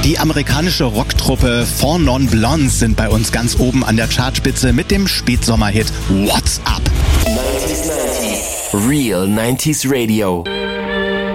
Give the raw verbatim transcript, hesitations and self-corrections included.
Die amerikanische Rocktruppe Four Non Blondes sind bei uns ganz oben an der Chartspitze mit dem Spätsommerhit What's Up? neunzig neunzig Real neunziger Radio.